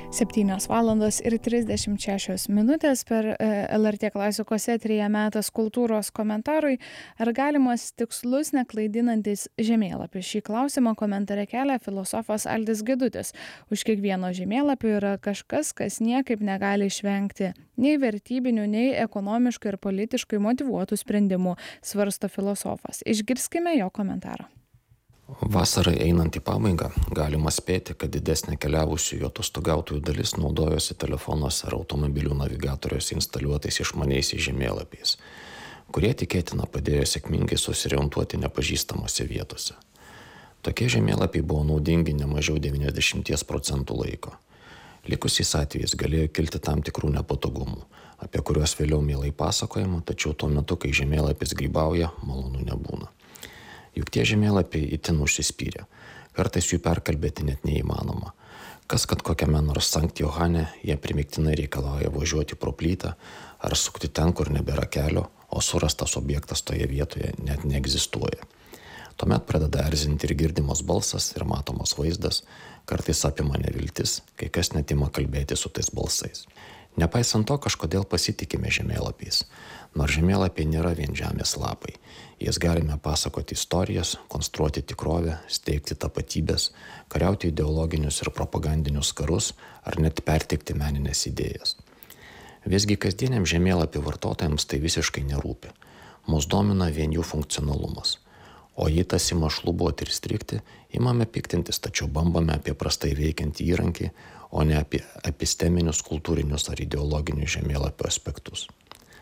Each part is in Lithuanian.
7:36 per LRT klasikos eteryje metas kultūros komentarui. Ar galimas tikslus neklaidinantis žemėlapis? Šį klausimą komentare kelia filosofas Aldis Gedutis. Už kiekvieno žemėlapio yra kažkas, kas niekaip negali išvengti nei vertybinių, nei ekonomiškai ir politiškai motyvuotų sprendimų, svarsto filosofas. Išgirskime jo komentarą. Vasarai einant į pabaigą, galima spėti, kad didesnė keliavusių atostogautojų dalis naudojosi telefonuose ar automobilių navigatoriuose instaliuotais išmaniaisiais žemėlapiais, kurie tikėtina padėjo sėkmingai susiorientuoti nepažįstamose vietose. Tokie žemėlapiai buvo naudingi ne mažiau 90% laiko. Likusiais atvejais galėjo kilti tam tikrų nepatogumų, apie kuriuos vėliau mielai pasakojama, tačiau tuo metu, kai žemėlapis grybauja, malonu nebūna. Juk tie žemėlapiai itin užsispyrė. Kartais jų perkalbėti net neįmanoma. Kas kad kokiame nors Sankt Johane jie primiktinai reikalauja važiuoti pro plytą ar sukti ten, kur nebėra kelio, o surastas objektas toje vietoje net neegzistuoja. Tuomet pradeda erzinti ir girdimas balsas ir matomas vaizdas, kartais apima neviltis, kai kas net ima kalbėti su tais balsais. Nepaisant to, kažkodėl pasitikime žemėlapiais. Nors žemėlapiai nėra vien žemės lapai. Jais galime pasakoti istorijas, konstruoti tikrovę, steigti tapatybės, kariauti ideologinius ir propagandinius karus ar net perteikti meninės idėjas. Visgi kasdieniam žemėlapių vartotojams tai visiškai nerūpi. Mus domina vien jų funkcionalumas. O jei tas ima šlubuoti ir strigti, imame piktintis, tačiau bambame apie prastai veikiantį įrankį, o ne apie episteminius, kultūrinius ar ideologinius žemėlapio aspektus.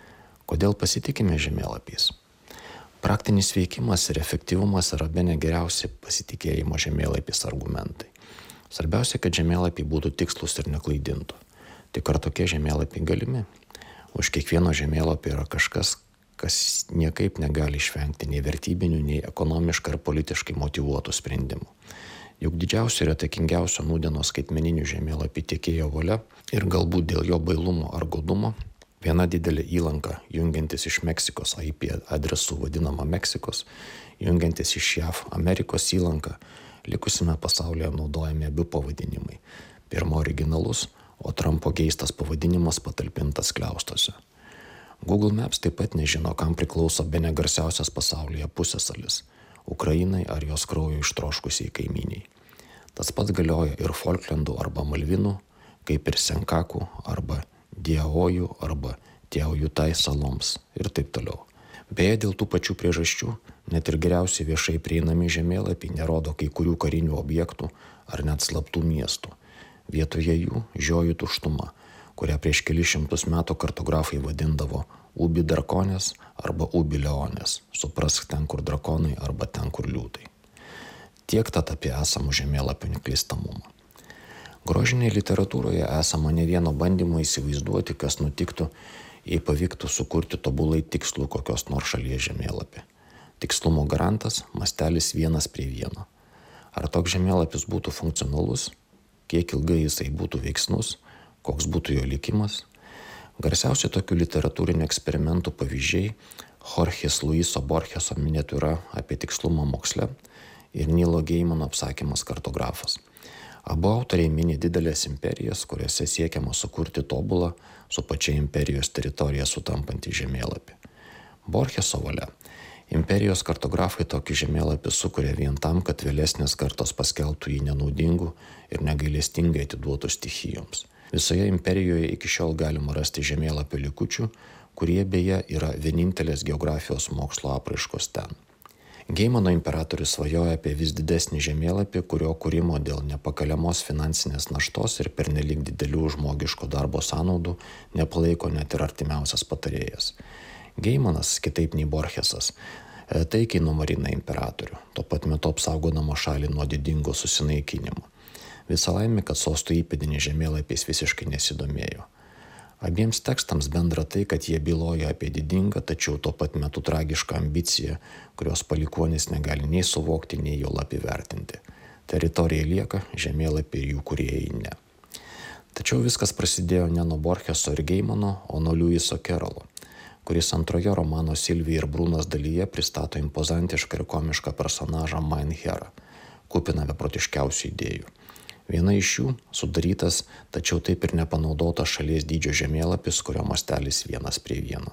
Kodėl pasitikime žemėlapiais? Praktinis veikimas ir efektyvumas yra bene geriausi pasitikėjimo žemėlapiais argumentai. Svarbiausia, kad žemėlapiai būtų tikslus ir neklaidintų. Tik ar tokie žemėlapiai galimi? Už kiekvieno žemėlapio yra kažkas, kas niekaip negali išvengti nei vertybinių, nei ekonomiškai ir politiškai motyvuotų sprendimų. Juk didžiausio ir atakingiausio nūdienos skaitmeninių žemėlapių tiekėjo valia ir galbūt dėl jo bailumo ar godumo viena didelė įlanka, jungiantis iš Meksikos IP adresų vadinama Meksikos, jungiantis iš JAV Amerikos įlanka, likusime pasaulyje naudojami abu pavadinimai. Pirmo originalus, o Trumpo geistas pavadinimas patalpintas skliaustuose. Google Maps taip pat nežino, kam priklauso bene garsiausias pasaulyje pusiasalis – Ukrainai ar jos kraujo ištroškusiai kaimyniai. Tas pats galioja ir Falklandų arba Malvinų, kaip ir Senkaku arba Diaojų arba Tiaujutai saloms ir taip toliau. Beje, dėl tų pačių priežasčių net ir geriausiai viešai prieinami žemėlapiai nerodo kai kurių karinių objektų ar net slaptų miestų. Vietoje jų žiojų tuštuma, kurią prieš kelis šimtus metų kartografai vadindavo Ubi drakonės arba Ubi leonės, suprask ten, kur drakonai arba ten, kur liūtai. Tiek tad apie esamų žemėlapių neklistamumą. Grožinėje literatūroje esama ne vieno bandymo įsivaizduoti, kas nutiktų, jei pavyktų sukurti tobulai tikslų kokios nors šalies žemėlapį. Tikslumo garantas – mastelis 1:1. Ar toks žemėlapis būtų funkcionalus, kiek ilgai jisai būtų veiksnus, koks būtų jo likimas? Garsiausi tokių literatūrinių eksperimentų pavyzdžiai – Jorges Luiso Borgeso miniatiūra apie tikslumą moksle ir Nilo Geimano apsakymas Kartografas. Abu autoriai mini didelės imperijas, kuriuose siekiama sukurti tobulą, su pačia imperijos teritorija sutampantį žemėlapį. Borgeso valia. Imperijos kartografai tokį žemėlapį sukuria vien tam, kad vėlesnės kartos paskelbtų jį nenaudingu ir negailestingai atiduotų stichijoms. Visoje imperijoje iki šiol galima rasti žemėlapio likučių, kurie beje yra vienintelės geografijos mokslo apraiškos ten. Geimano imperatorius svajoja apie vis didesnį žemėlapį, kurio kūrimo dėl nepakeliamos finansinės naštos ir pernelyg didelių žmogiško darbo sąnaudų nepalaiko net ir artimiausias patarėjas. Geimanas, kitaip nei Borgesas, taikiai numarina imperatorių, tuo pat metu apsaugodama šalį nuo didingo susinaikinimo. Visa laimė, kad sostų įpėdiniai žemėlapiais visiškai nesidomėjo. Abiems tekstams bendra tai, kad jie byloja apie didingą, tačiau tuo pat metu tragišką ambiciją, kurios palikuonis negali nei suvokti, nei jo lapi vertinti. Teritorija lieka, žemėlapiai ir jų kūrėjai ne. Tačiau viskas prasidėjo ne nuo Borgeso ir Geimano, o nuo Lewiso Carrollo, kuris antroje romano Silvija ir Brunas dalyje pristato impozantišką ir komišką personažą Mein Herą, kupiną beprotiškiausių idėjų. Viena iš jų sudarytas, tačiau taip ir nepanaudotas šalies dydžio žemėlapis, kurio mastelis 1:1.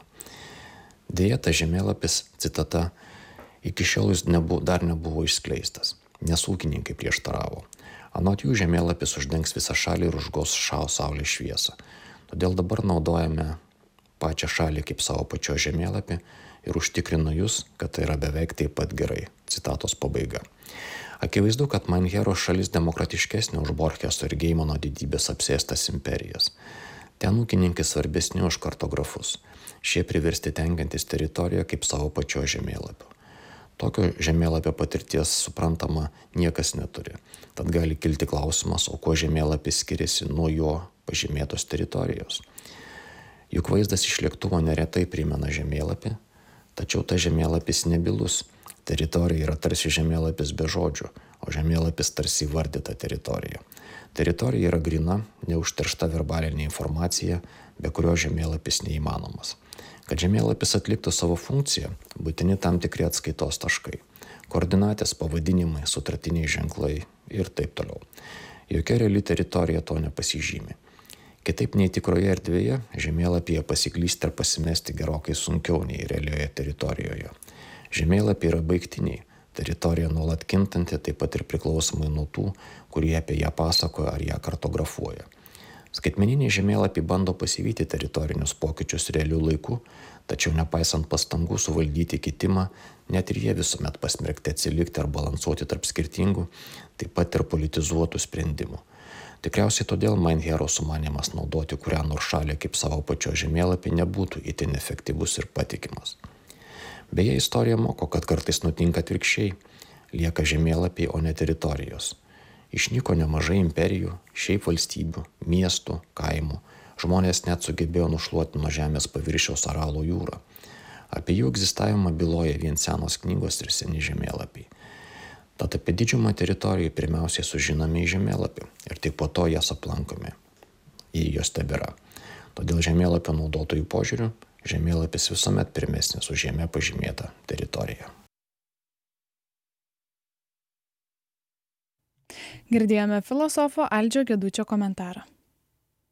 Deja, tas žemėlapis, citata, iki šiol jis dar nebuvo išskleistas, nes ūkininkai prieštaravo. Anot jų žemėlapis uždengs visą šalį ir užgaus saulės šviesą. Todėl dabar naudojame pačią šalį kaip savo pačio žemėlapį ir užtikrinu jūs, kad tai yra beveik taip pat gerai. Citatos pabaiga. Akivaizdu, kad Mainhero šalis demokratiškesnė už Borcheso ir Geimano didybės apsėstas imperijas. Ten ūkininkai svarbesni už kartografus. Šie priversti tenkantis teritoriją kaip savo pačio žemėlapio. Tokio žemėlapio patirties, suprantama, niekas neturi. Tad gali kilti klausimas, o kuo žemėlapis skiriasi nuo jo pažymėtos teritorijos. Juk vaizdas iš lėktuvo neretai primena žemėlapį, tačiau ta žemėlapis nebylus. Teritorija yra tarsi žemėlapis be žodžių, o žemėlapis tarsi įvardyta teritorija. Teritorija yra grina, neužteršta verbalinė informacija, be kurio žemėlapis neįmanomas. Kad žemėlapis atliktų savo funkciją, būtini tam tikri atskaitos taškai. Koordinatės, pavadinimai, sutratiniai ženklai ir taip toliau. Jokia reali teritorija to nepasižymi. Kitaip nei tikroje erdvėje, žemėlapyje pasiklysti ar pasimesti gerokai sunkiau nei realioje teritorijoje. Žemėlapiai yra baigtiniai, teritorija nuolat kintanti, taip pat ir priklausomai nuo tų, kurie apie ją pasakoja ar ją kartografuoja. Skaitmeniniai žemėlapiai bando pasivyti teritorinius pokyčius realių laikų, tačiau nepaisant pastangų suvaldyti kitimą, net ir jie visuomet pasmerkti atsilikti ar balansuoti tarp skirtingų, taip pat ir politizuotų sprendimų. Tikriausiai todėl Mainhero sumanymas naudoti kurią nors šalį kaip savo pačio žemėlapį nebūtų itin efektyvus ir patikimas. Beje, istorija moko, kad kartais nutinka atvirkščiai, lieka žemėlapiai, o ne teritorijos. Išnyko nemažai imperijų, šiaip valstybių, miestų, kaimų. Žmonės net sugebėjo nušluoti nuo žemės paviršiaus Aralo jūrą. Apie jų egzistavimą byloja vien senos knygos ir seni žemėlapiai. Tad apie didžiumą teritorijų pirmiausiai sužinome į žemėlapį ir tik po to jas aplankome, jei jos tebėra. Todėl žemėlapio naudotojų požiūriu, žemėlapis visuomet pirmesnis už žeme pažymėtą teritoriją. Girdėjome filosofo Aldžio Gedučio komentarą.